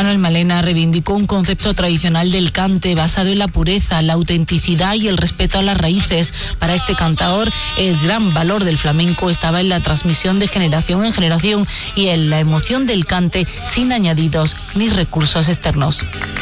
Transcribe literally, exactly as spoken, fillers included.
Manuel Malena reivindicó un concepto tradicional del cante basado en la pureza, la autenticidad y el respeto a las raíces. Para este cantador, el gran valor del flamenco estaba en la transmisión de generación en generación y en la emoción del cante sin añadidos ni recursos externos.